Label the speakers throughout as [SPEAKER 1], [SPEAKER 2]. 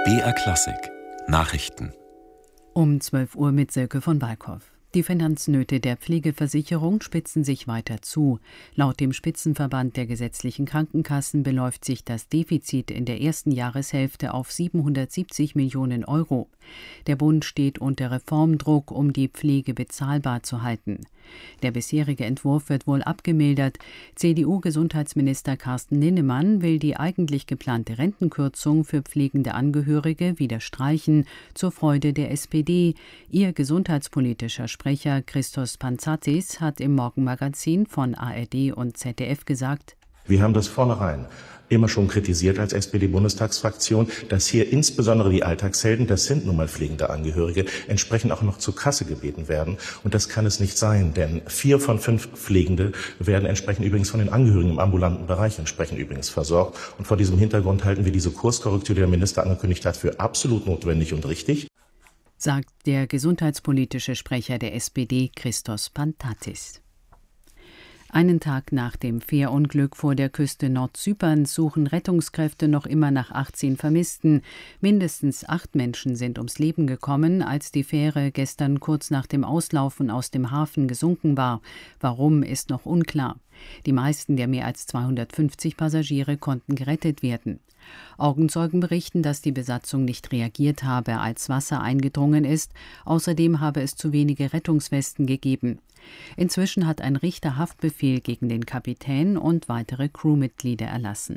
[SPEAKER 1] BR Klassik Nachrichten
[SPEAKER 2] Um 12 Uhr mit Silke von Walkow. Die Finanznöte der Pflegeversicherung spitzen sich weiter zu. Laut dem Spitzenverband der gesetzlichen Krankenkassen beläuft sich das Defizit in der ersten Jahreshälfte auf 770 Millionen Euro. Der Bund steht unter Reformdruck, um die Pflege bezahlbar zu halten. Der bisherige Entwurf wird wohl abgemildert. CDU-Gesundheitsminister Carsten Linnemann will die eigentlich geplante Rentenkürzung für pflegende Angehörige wieder streichen, zur Freude der SPD. Ihr gesundheitspolitischer Sprecher Christos Pantzatis hat im Morgenmagazin von ARD und ZDF gesagt:
[SPEAKER 3] Wir haben das vornherein immer schon kritisiert als SPD-Bundestagsfraktion, dass hier insbesondere die Alltagshelden, das sind nun mal pflegende Angehörige, entsprechend auch noch zur Kasse gebeten werden. Und das kann es nicht sein, denn 4 von 5 Pflegende werden entsprechend übrigens von den Angehörigen im ambulanten Bereich entsprechend übrigens versorgt. Und vor diesem Hintergrund halten wir diese Kurskorrektur, die der Minister angekündigt hat, für absolut notwendig und richtig,
[SPEAKER 2] sagt der gesundheitspolitische Sprecher der SPD Christos Pantzatis. Einen Tag nach dem Fährunglück vor der Küste Nordzyperns suchen Rettungskräfte noch immer nach 18 Vermissten. Mindestens 8 Menschen sind ums Leben gekommen, als die Fähre gestern kurz nach dem Auslaufen aus dem Hafen gesunken war. Warum, ist noch unklar. Die meisten der mehr als 250 Passagiere konnten gerettet werden. Augenzeugen berichten, dass die Besatzung nicht reagiert habe, als Wasser eingedrungen ist. Außerdem habe es zu wenige Rettungswesten gegeben. Inzwischen hat ein Richter Haftbefehl gegen den Kapitän und weitere Crewmitglieder erlassen.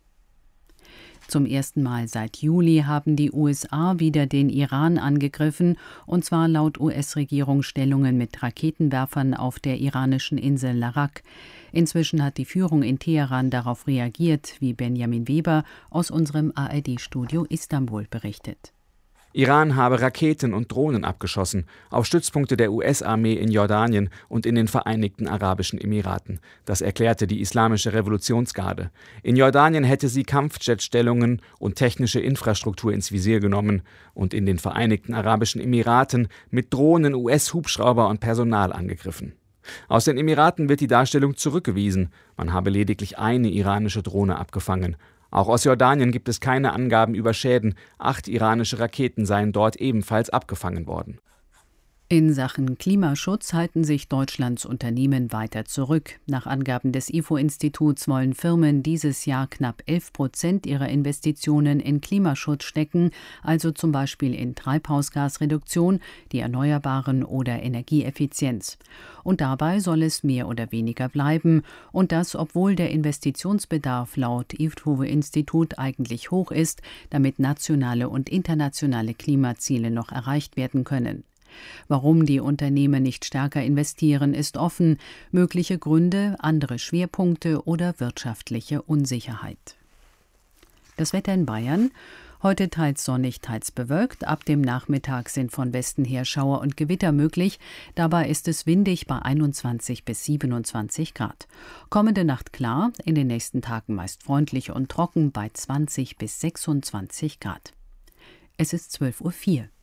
[SPEAKER 2] Zum ersten Mal seit Juli haben die USA wieder den Iran angegriffen, und zwar laut US-Regierung Stellungen mit Raketenwerfern auf der iranischen Insel Larak. Inzwischen hat die Führung in Teheran darauf reagiert, wie Benjamin Weber aus unserem ARD-Studio Istanbul berichtet.
[SPEAKER 4] Iran habe Raketen und Drohnen abgeschossen auf Stützpunkte der US-Armee in Jordanien und in den Vereinigten Arabischen Emiraten. Das erklärte die Islamische Revolutionsgarde. In Jordanien hätte sie Kampfjetstellungen und technische Infrastruktur ins Visier genommen und in den Vereinigten Arabischen Emiraten mit Drohnen US-Hubschrauber und Personal angegriffen. Aus den Emiraten wird die Darstellung zurückgewiesen. Man habe lediglich eine iranische Drohne abgefangen. Auch aus Jordanien gibt es keine Angaben über Schäden. 8 iranische Raketen seien dort ebenfalls abgefangen worden.
[SPEAKER 2] In Sachen Klimaschutz halten sich Deutschlands Unternehmen weiter zurück. Nach Angaben des IFO-Instituts wollen Firmen dieses Jahr knapp 11% ihrer Investitionen in Klimaschutz stecken, also zum Beispiel in Treibhausgasreduktion, die Erneuerbaren oder Energieeffizienz. Und dabei soll es mehr oder weniger bleiben. Und das, obwohl der Investitionsbedarf laut IFO-Institut eigentlich hoch ist, damit nationale und internationale Klimaziele noch erreicht werden können. Warum die Unternehmen nicht stärker investieren, ist offen. Mögliche Gründe, andere Schwerpunkte oder wirtschaftliche Unsicherheit. Das Wetter in Bayern: Heute teils sonnig, teils bewölkt. Ab dem Nachmittag sind von Westen her Schauer und Gewitter möglich. Dabei ist es windig bei 21 bis 27 Grad. Kommende Nacht klar, in den nächsten Tagen meist freundlich und trocken bei 20 bis 26 Grad. Es ist 12:04 Uhr.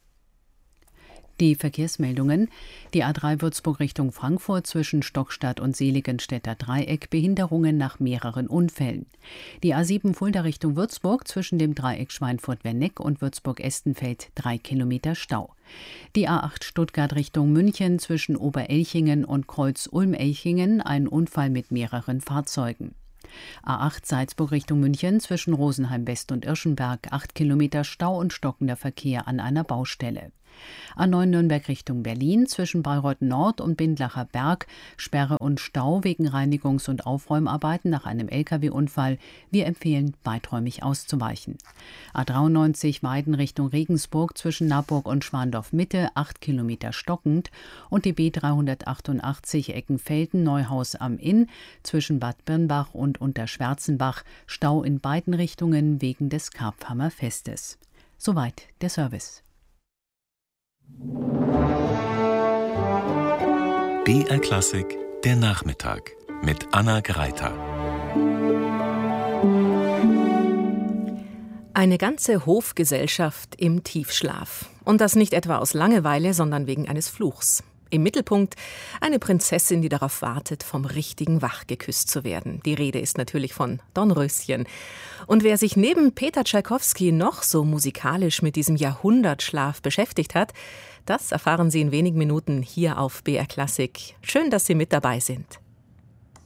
[SPEAKER 2] Die Verkehrsmeldungen: Die A3 Würzburg Richtung Frankfurt zwischen Stockstadt und Seligenstädter Dreieck, Behinderungen nach mehreren Unfällen. Die A7 Fulda Richtung Würzburg zwischen dem Dreieck Schweinfurt-Werneck und Würzburg-Estenfeld 3 Kilometer Stau. Die A8 Stuttgart Richtung München zwischen Oberelchingen und Kreuz-Ulm-Elchingen, ein Unfall mit mehreren Fahrzeugen. A8 Salzburg Richtung München zwischen Rosenheim West und Irschenberg 8 Kilometer Stau und stockender Verkehr an einer Baustelle. A9 Nürnberg Richtung Berlin zwischen Bayreuth Nord und Bindlacher Berg, Sperre und Stau wegen Reinigungs- und Aufräumarbeiten nach einem Lkw-Unfall. Wir empfehlen, weiträumig auszuweichen. A93 Weiden Richtung Regensburg zwischen Naburg und Schwandorf Mitte 8 Kilometer stockend und die B388 Eckenfelden Neuhaus am Inn zwischen Bad Birnbach und Unterschwärzenbach, Stau in beiden Richtungen wegen des Karpfhammer Festes. Soweit der Service.
[SPEAKER 1] BR Klassik, der Nachmittag mit Anna Greiter.
[SPEAKER 5] Eine ganze Hofgesellschaft im Tiefschlaf. Und das nicht etwa aus Langeweile, sondern wegen eines Fluchs. Im Mittelpunkt eine Prinzessin, die darauf wartet, vom richtigen Wach geküsst zu werden. Die Rede ist natürlich von Dornröschen. Und wer sich neben Peter Tschaikowski noch so musikalisch mit diesem Jahrhundertschlaf beschäftigt hat, das erfahren Sie in wenigen Minuten hier auf BR Klassik. Schön, dass Sie mit dabei sind.